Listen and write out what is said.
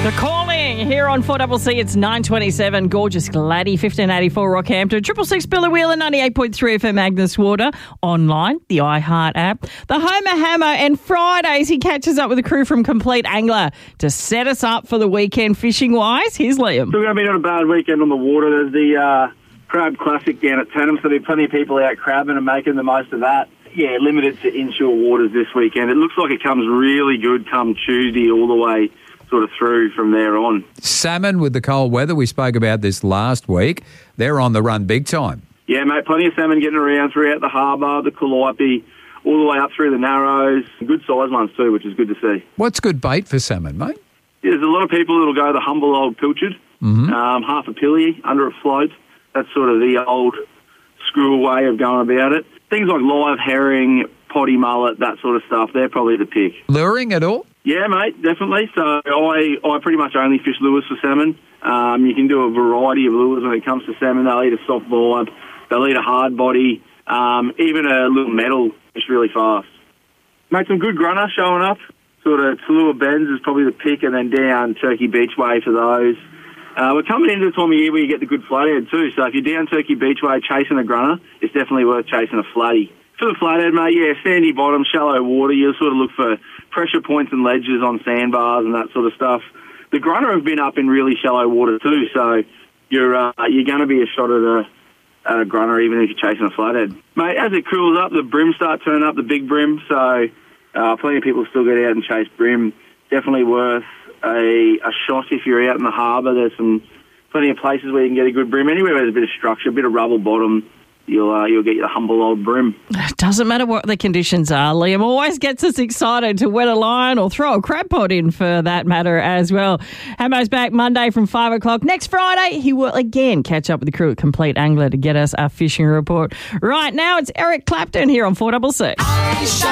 The Calling here on 4CC. It's 9:27. Gorgeous Gladdy, 1584 Rockhampton, 666 Billy Wheeler, 98.3 FM Agnes Water. Online, the iHeart app. The Homer Hammer, and Fridays he catches up with the crew from Complete Angler to set us up for the weekend fishing-wise. Here's Liam. Still going to be on a bad weekend on the water. There's the Crab Classic down at Tenham, so there'll be plenty of people out crabbing and making the most of that. Yeah, limited to inshore waters this weekend. It looks like it comes really good come Tuesday all the way sort of through from there on. Salmon with the cold weather, we spoke about this last week. They're on the run big time. Yeah, mate, plenty of salmon getting around throughout the harbour, the Calliope, all the way up through the Narrows. Good size ones too, which is good to see. What's good bait for salmon, mate? Yeah, there's a lot of people that'll go the humble old pilchard, half a pilly under a float. That's sort of the old school way of going about it. Things like live herring, potty mullet, that sort of stuff, they're probably the pick. Luring at all? Yeah, mate, definitely. So I pretty much only fish lures for salmon. You can do a variety of lures when it comes to salmon. They'll eat a soft vibe, they'll eat a hard body, even a little metal fish really fast. Mate, some good grunner showing up. Sort of Tallulah Bends is probably the pick, and then down Turkey Beachway for those. We're coming into the time of year where you get the good flathead too. So if you're down Turkey Beachway chasing a grunner, it's definitely worth chasing a flatty. For the flathead, mate, yeah, sandy bottom, shallow water. You'll sort of look for pressure points and ledges on sandbars and that sort of stuff. The grunner have been up in really shallow water too, so you're going to be a shot at a grunner even if you're chasing a flathead. Mate, as it cools up, the brim start turning up, the big brim, so plenty of people still get out and chase brim. Definitely worth a shot if you're out in the harbour. There's plenty of places where you can get a good brim. Anywhere where there's a bit of structure, a bit of rubble bottom, you'll get your humble old brim. Doesn't matter what the conditions are. Liam always gets us excited to wet a line or throw a crab pot in for that matter as well. Hamo's back Monday from 5 o'clock. Next Friday, he will again catch up with the crew at Complete Angler to get us our fishing report. Right now, it's Eric Clapton here on 4CC.